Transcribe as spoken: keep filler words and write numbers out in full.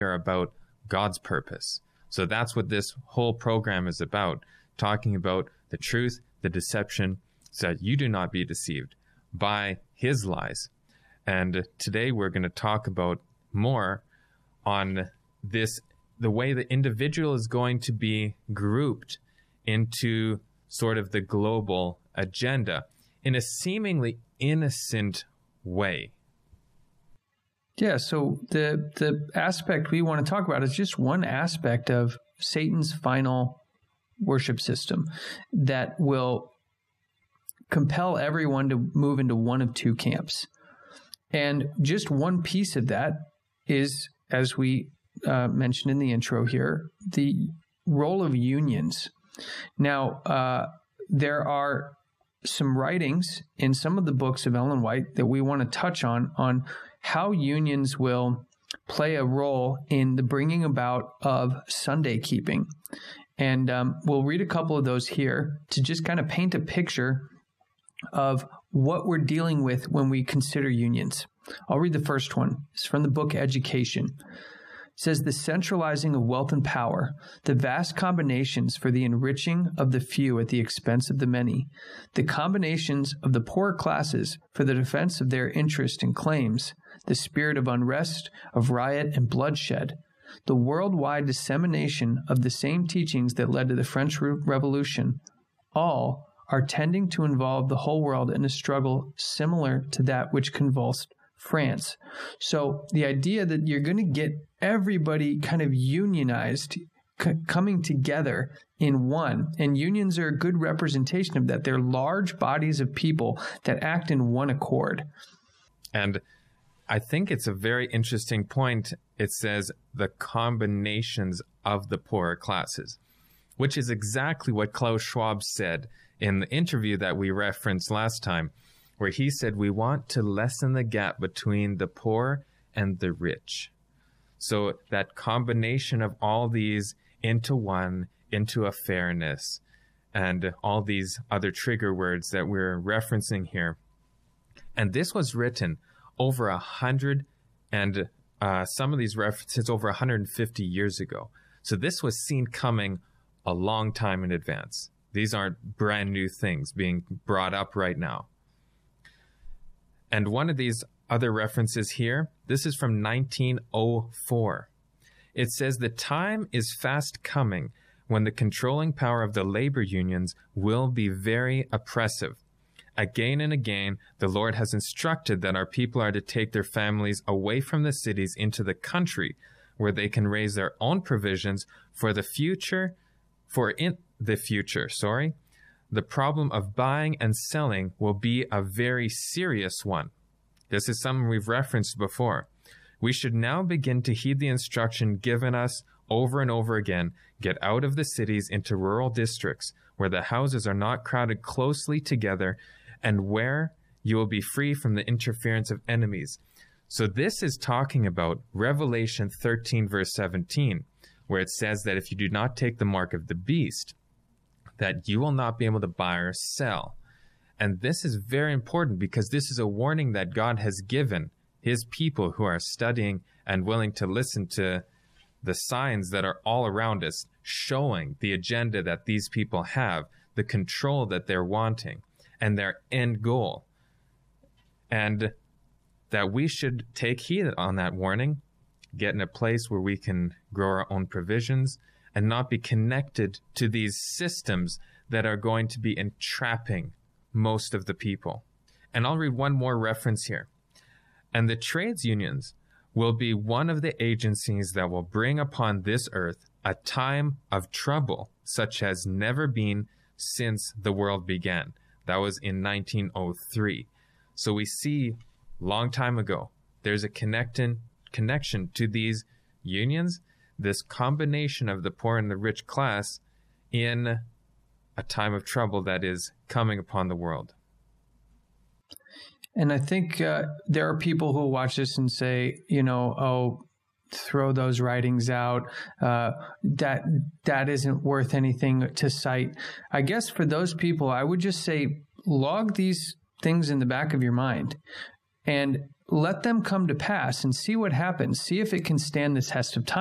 are about God's purpose. So that's what this whole program is about, talking about the truth, the deception, so that you do not be deceived by his lies. And today we're going to talk about more on this, the way the individual is going to be grouped into sort of the global agenda in a seemingly innocent way. Yeah, so the the aspect we want to talk about is just one aspect of Satan's final worship system that will compel everyone to move into one of two camps. And just one piece of that is, as we uh, mentioned in the intro here, the role of unions. Now, uh, there are some writings in some of the books of Ellen White that we want to touch on, on how unions will play a role in the bringing about of Sunday keeping. And um, we'll read a couple of those here to just kind of paint a picture of what we're dealing with when we consider unions. I'll read the first one. It's from the book Education. It says, the centralizing of wealth and power, the vast combinations for the enriching of the few at the expense of the many, the combinations of the poorer classes for the defense of their interest and claims, the spirit of unrest, of riot and bloodshed, the worldwide dissemination of the same teachings that led to the French Revolution, all are tending to involve the whole world in a struggle similar to that which convulsed France. So the idea that you're going to get everybody kind of unionized, c- coming together in one, and unions are a good representation of that. They're large bodies of people that act in one accord. And I think it's a very interesting point. It says the combinations of the poorer classes, which is exactly what Klaus Schwab said in the interview that we referenced last time, where he said we want to lessen the gap between the poor and the rich. So that combination of all these into one, into a fairness, and all these other trigger words that we're referencing here. And this was written over a hundred and uh, some of these references over one hundred fifty years ago. So this was seen coming a long time in advance. These aren't brand new things being brought up right now. And one of these other references here, this is from nineteen oh four. It says, the time is fast coming when the controlling power of the labor unions will be very oppressive. Again and again, the Lord has instructed that our people are to take their families away from the cities into the country, where they can raise their own provisions for the future, for in the future, sorry. The problem of buying and selling will be a very serious one. This is something we've referenced before. We should now begin to heed the instruction given us over and over again. Get out of the cities into rural districts where the houses are not crowded closely together and where you will be free from the interference of enemies. So this is talking about Revelation thirteen, verse seventeen, where it says that if you do not take the mark of the beast, that you will not be able to buy or sell. And this is very important because this is a warning that God has given his people who are studying and willing to listen to the signs that are all around us, showing the agenda that these people have, the control that they're wanting, and their end goal. And that we should take heed on that warning, get in a place where we can grow our own provisions, and not be connected to these systems that are going to be entrapping most of the people. And I'll read one more reference here. And the trades unions will be one of the agencies that will bring upon this earth a time of trouble such as never been since the world began. That was in nineteen oh three. So we see long time ago, there's a connectin, connection to these unions, this combination of the poor and the rich class in a time of trouble that is coming upon the world. And I think uh, there are people who will watch this and say, you know, oh, throw those writings out. Uh, that that isn't worth anything to cite. I guess for those people, I would just say log these things in the back of your mind and let them come to pass and see what happens. See if it can stand the test of time.